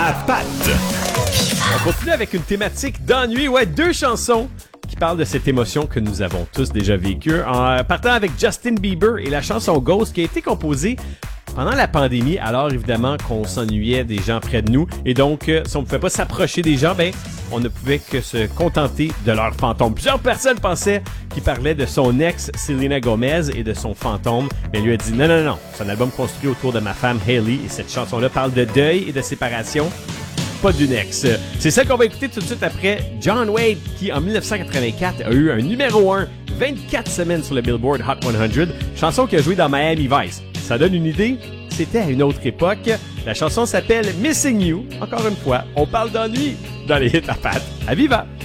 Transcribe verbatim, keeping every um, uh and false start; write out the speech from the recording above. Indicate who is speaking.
Speaker 1: à Pat. On continue avec une thématique d'ennui. Ouais, deux chansons qui parlent de cette émotion que nous avons tous déjà vécue. En partant avec Justin Bieber et la chanson Ghost qui a été composée pendant la pandémie, alors évidemment qu'on s'ennuyait des gens près de nous. Et donc, euh, si on ne pouvait pas s'approcher des gens, ben, on ne pouvait que se contenter de leur fantôme. Plusieurs personnes pensaient qu'il parlait de son ex, Selena Gomez, et de son fantôme. Mais elle lui a dit non, non, non. C'est un album construit autour de ma femme Hailey. Et cette chanson-là parle de deuil et de séparation. Pas d'une ex. C'est ça qu'on va écouter tout de suite après John Wade, qui en dix-neuf cent quatre-vingt-quatre a eu un numéro un, vingt-quatre semaines sur le Billboard Hot cent, chanson qu'il a jouée dans Miami Vice. Ça donne une idée? C'était à une autre époque. La chanson s'appelle Missing You. Encore une fois, on parle d'ennui dans les hits à Pat. À Viva!